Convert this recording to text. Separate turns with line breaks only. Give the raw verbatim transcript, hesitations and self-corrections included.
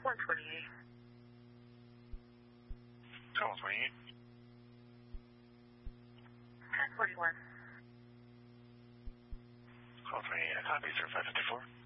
one twenty-eight.
one twenty-eight.
ten forty-one.
one twenty-eight, copy, zero five fifty-four.